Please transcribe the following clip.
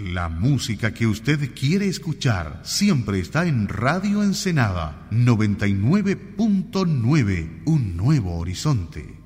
La música que usted quiere escuchar siempre está en Radio Ensenada 99.9, un nuevo horizonte.